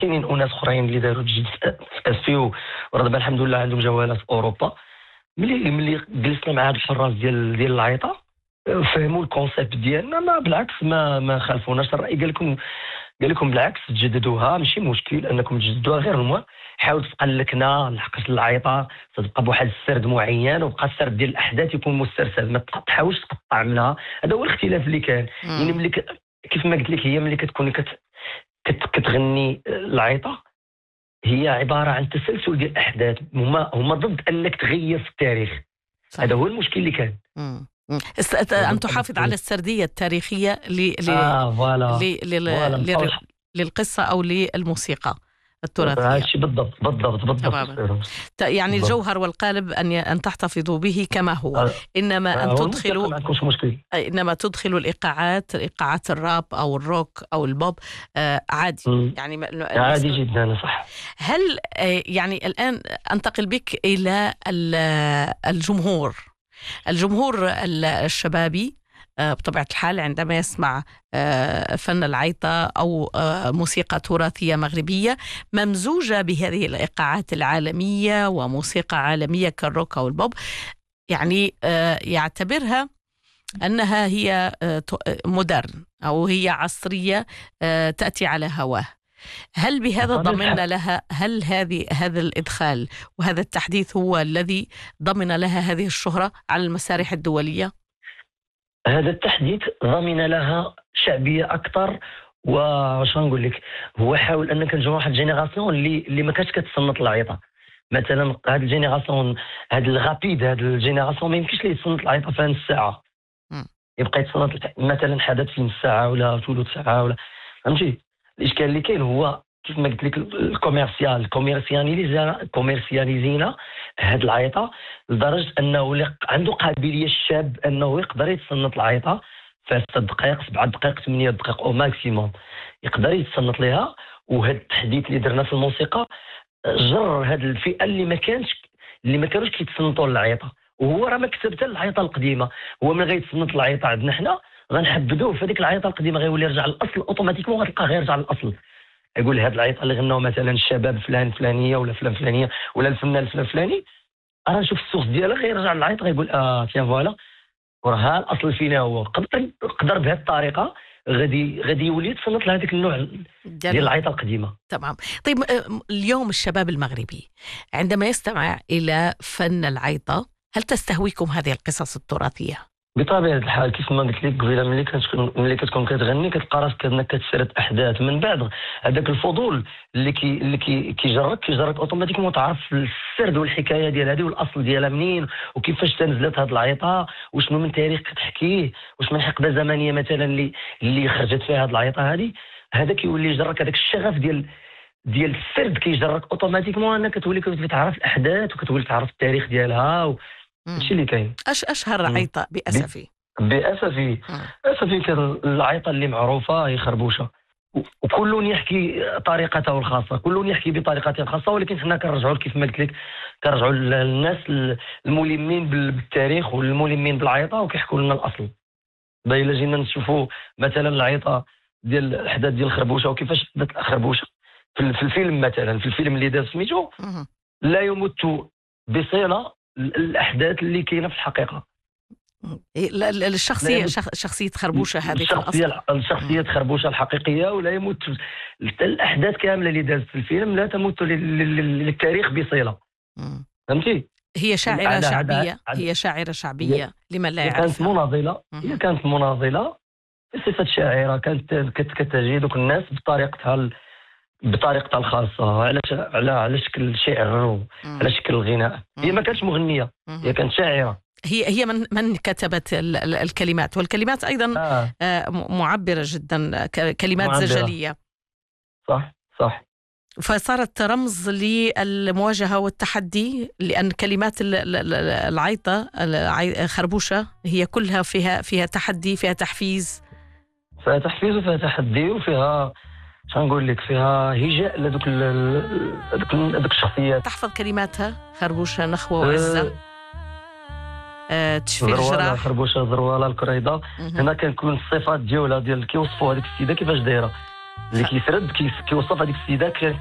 كاينين اناس اخرين اللي داروا الجيد في اسفي، وراه دابا الحمد لله عندهم جوالات في اوروبا. ملي جلسنا مع هاد الحراس ديال العيطه، فهموا الكونسيبت ديالنا، ما بالعكس ما خالفوناش الراي. قال لكم بالعكس تجددوها، ماشي مشكل انكم تجددوها، غير المهم حاول تبقى اللكنه لحقاش العيطه تبقى بواحد السرد معين، وبقى السرد ديال الاحداث يكون مسترسل، ما تحاولش تقطع منها. هذا هو الاختلاف اللي كان. يعني كيف ما قلت لك، هي ملي كتكوني كتغني العيطه، هي عباره عن تسلسل ديال الاحداث، هما ضد انك تغير في التاريخ. صحيح. هذا هو المشكل اللي كان. أن تحافظ على السردية التاريخية للقصة أو للموسيقى التراثية. هذا الشيء بالضبط. يعني الجوهر والقالب أن تحتفظوا به كما هو، إنما أن تدخلوا الإيقاعات الراب أو الروك أو البوب عادي. يعني عادي جدا. صح. هل يعني الآن أنتقل بك إلى الجمهور الشبابي بطبيعة الحال عندما يسمع فن العيطة أو موسيقى تراثية مغربية ممزوجة بهذه الإيقاعات العالمية وموسيقى عالمية كالروك أو البوب، يعني يعتبرها أنها هي مودرن أو هي عصرية تأتي على هواه. هل بهذا ضمن لها، هل هذا الإدخال وهذا التحديث هو الذي ضمن لها هذه الشهرة على المسارح الدولية؟ هذا التحديث ضمن لها شعبية أكثر. وش نقول لك، هو حاول أنك نجمع واحد الجينيراسيون اللي ما كانتش كتصنت العيطة. مثلا هذه الجينيراسيون، هذا الغابيد، هذه الجينيراسيون ما يمكنش ليه يتصنت العيطة في نص ساعة، يبقى يتصنت مثلا حدث في نص ساعة ولا ثلث ساعة ولا فهمتي. الاشكال اللي كاين هو كيف ما قلت لك كوميرسياليزينا هاد العيطه لدرجه انه عنده قابليه الشاب انه يقدر يتصنت العيطه في 6 دقائق 7 دقائق 8 دقائق او ماكسيموم، يقدر يتصنت ليها. وهذا التحديث اللي درنا في الموسيقى جر هذه الفئه اللي ما كانوش كيتصنتوا للعيطه، وهو راه ما كتب حتى العيطه القديمه. هو من غيتصنت العيطه عندنا حنا غنحبدوه في هذيك العيطه القديمه، غيولي يرجع للاصل اوتوماتيكمون، غتلقاه غيرجع للاصل. يقول هاد العيطه اللي غناو مثلا الشباب فلانيه ولا فلانيه ولا الفنان الفلاني، انا نشوف السورس ديالها غيرجع للعيط، غيقول تيان فوالا، وراه الاصل فينا هو. قدر بهذه الطريقه غادي يولي يتصنت لهذاك النوع ديال العيطه القديمه. تمام. طيب اليوم الشباب المغربي عندما يستمع الى فن العيطه، هل تستهويكم هذه القصص التراثيه؟ بطبيعه الحال كيف ما قلت لك قبيله، ملي كتكون كتغني كتلقى راسك انك كتسرد احداث، من بعد هذاك الفضول اللي كيجرك اوتوماتيكمون تعرف السرد والحكايه ديال هذه والاصل ديالها منين وكيفاش تنزلت هذه العيطه، وشنو من تاريخ كتحكيه، واش من حقبه زمنيه مثلا اللي خرجت فيها هذه العيطه هذه. هذا كيولي يجرك هذاك الشغف ديال السرد، كيجرك اوتوماتيكمون انك كتولي تعرف الاحداث وكتولي تعرف التاريخ ديالها. هادشي اللي كاين. اشهر عيطه باسفي كان العيطه اللي معروفه هي خربوشه، وكل يحكي طريقته الخاصه، كل يحكي بطريقته الخاصه، ولكن حنا كنرجعوا كيف ما قلت لك، كنرجعوا للناس الملمين بالتاريخ والملمين بالعيطه وكيحكوا لنا الاصل. الا جينا نشوفوا مثلا العيطه ديال الاحداث ديال الخربوشه وكيفاش بدات الخربوشه في الفيلم، مثلا في الفيلم اللي داز سميتو لا يمت بصله الاحداث اللي كاينه في الحقيقه. شخصيه خربوشه هذه الشخصيه خربوشه الحقيقيه، ولا يمت الاحداث كامله اللي دازت في الفيلم لا تمت للتاريخ بصله. فهمتي؟ هي شاعره شعبيه لمن لا يعرفها. هي كانت مناضله بصفه شاعره، كانت كتجي الناس بطريقتها الخاصه، على شكل الشعر وعلى شكل الغناء. هي ما كانتش مغنيه، هي كانت شاعره. هي من كتبت الكلمات، والكلمات ايضا معبره جدا، كلمات زجليه. صح. فصارت رمز للمواجهه والتحدي، لان كلمات العيطه خربوشه هي كلها فيها تحدي، فيها تحفيز وفيها تحدي، وفيها شنقول لك فيها هجاء لذوك الشخصيات. تحفظ كلماتها خربوشه نخوه وعزه، تشفي الجراح، خربوشه زرواله الكريضه. هنا كنكون الصفات ديالها ديال كيوصفوا هذيك السيده كيفاش دايره. اللي كيسرد كيوصف هذيك السيده